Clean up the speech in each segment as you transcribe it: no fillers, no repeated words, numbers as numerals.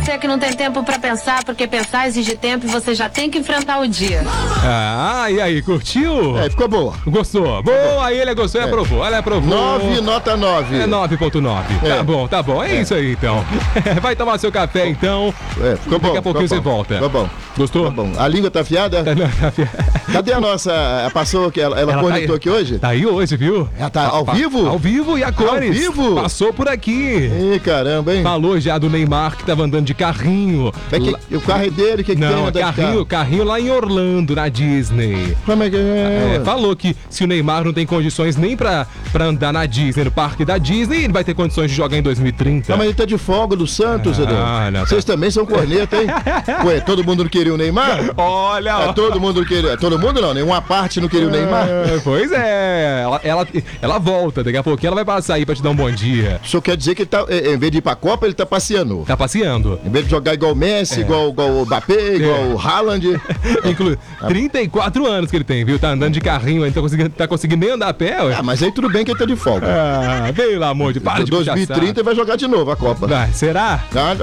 você que não tem tempo pra pensar, porque pensar exige tempo e você já tem que enfrentar o dia. Ah, e aí, curtiu? Ficou boa. Gostou? Boa, aí ele gostou e aprovou. Ela aprovou. 9, nota 9. É 9.9. Tá bom. É isso aí, então. Vai tomar seu café, então. Ficou bom. Daqui a pouquinho você volta. Ficou bom. Gostou? Tá bom. A língua tá afiada? Tá afiada. Cadê a nossa? Passou que ela conectou aqui hoje? Tá aí hoje, viu? Ela tá ao vivo? Ao vivo, e a Cores? Ao vivo? Passou por aqui. Ih, caramba, hein? Falou já do Neymar que tava andando de carrinho. O carro é dele, o que Não, tem? carrinho lá em Orlando, na Disney. Como é que é? Falou que se o Neymar não tem condições nem pra andar na Disney, no parque da Disney, ele vai ter condições de jogar em 2030. Não, mas ele tá de folga do Santos, Edão. Vocês também são corneta, hein? Ué, todo mundo não queria o Neymar? Olha, todo mundo não queria. Todo mundo não, nenhuma parte não queria o Neymar. Pois é, ela volta, daqui a pouquinho ela vai passar aí pra te dar um bom dia. O senhor quer dizer que ele tá, em vez de ir pra Copa, ele tá passeando? Tá passeando. Em vez de jogar igual o Messi, igual o Mbappé, igual o Haaland. 34 anos que ele tem, viu? Tá andando de carrinho, aí tá conseguindo nem andar a pé, ué. Mas aí tudo bem que ele tá de folga. Pelo amor de Deus. 2030 ele vai jogar de novo a Copa. Será?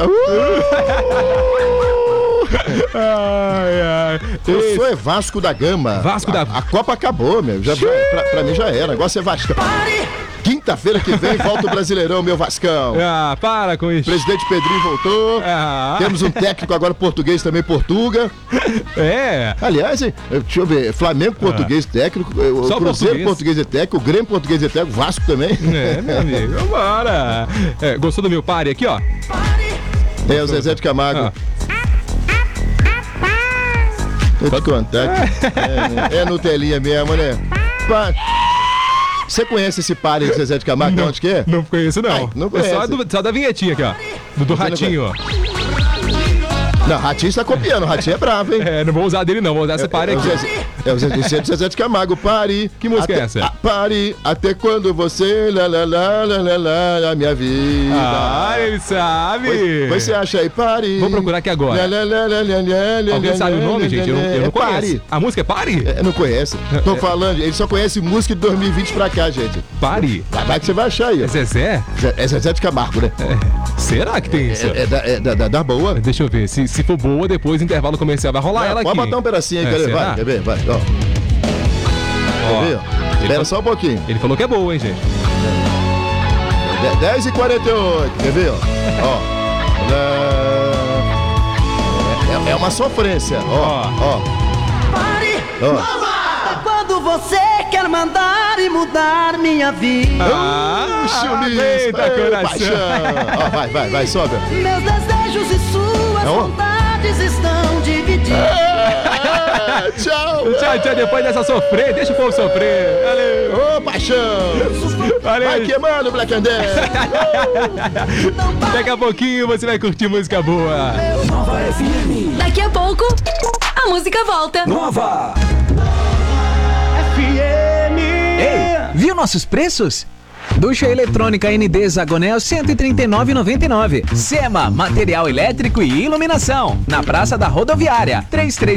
Eu sou Vasco da Gama. A Copa acabou, meu. Pra mim já era. O negócio é Vasco. Quinta-feira que vem volta o Brasileirão, meu Vascão. Para com isso. Presidente Pedrinho voltou. Temos um técnico agora português também, Portuga. Aliás, deixa eu ver, Flamengo português técnico, o Cruzeiro português é técnico, o Grêmio português é técnico, o Vasco também. Meu amigo, vambora. Gostou do meu pare aqui, ó? O Zezé de Camargo. Vou te contar. É Nutelinha mesmo, né? Você conhece esse pare de Zezé de Camargo? Onde que é? Não conheço, não. Não conhece. Só da vinhetinha aqui, ó. Do Ratinho, ó. Não, Ratinho está copiando, o Ratinho é bravo, hein? Não vou usar dele não, vou usar esse pare aqui. O Zezé de Camargo, pare. Que música é essa? Pare, até quando você, a minha vida. Ele sabe. Você acha aí, pare. Vou procurar aqui agora. Alguém sabe o nome, gente? Eu não conheço. Pare. A música é Pare? Não conhece. Tô falando, ele só conhece música de 2020 pra cá, gente. Pare? Vai que você vai achar aí. É Zezé? É Zezé de Camargo, né? Será que tem isso? É da boa. Deixa eu ver, se for boa, depois do intervalo comercial vai rolar ela aqui. Pode botar um pedacinho aí, quer ver? Vai, ó. Quer ver? Espera só um pouquinho. Ele falou que é boa, hein, gente? 10h48, quer ver? Ó. É uma sofrência, ó. Quando você quer mandar e mudar minha vida. Eita, coração. Vai, sobe. Meus desejos e suas vontades estão divididos. Tchau. Depois dessa sofrer, deixa o povo sofrer. Valeu. Ô, paixão. Valeu. Vai queimando, Black and Dead. Daqui a pouquinho você vai curtir música boa. Nova FM. Daqui a pouco, a música volta. Nova FM. Ei, viu nossos preços? Ducha eletrônica ND Zagonel R$ 139,99. Sema, material elétrico e iluminação. Na Praça da Rodoviária,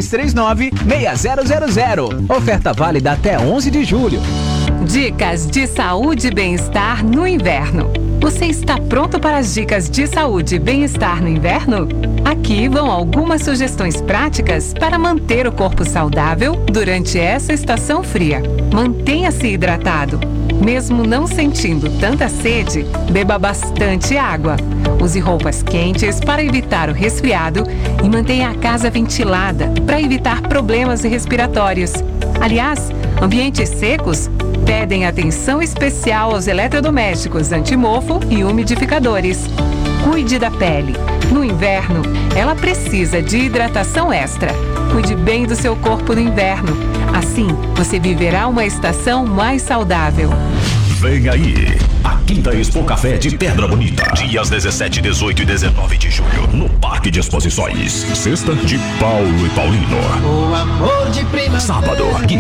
3339-6000. Oferta válida até 11 de julho. Dicas de saúde e bem-estar no inverno. Você está pronto para as dicas de saúde e bem-estar no inverno? Aqui vão algumas sugestões práticas para manter o corpo saudável durante essa estação fria. Mantenha-se hidratado. Mesmo não sentindo tanta sede, beba bastante água. Use roupas quentes para evitar o resfriado e mantenha a casa ventilada para evitar problemas respiratórios. Aliás, ambientes secos pedem atenção especial aos eletrodomésticos antimofo e umidificadores. Cuide da pele. No inverno, ela precisa de hidratação extra. Cuide bem do seu corpo no inverno. Assim, você viverá uma estação mais saudável. Vem aí, a Quinta Expo Café de Pedra Bonita. Dias 17, 18 e 19 de julho, no Parque de Exposições. Sexta, de Paulo e Paulino. O amor de prima. Sábado,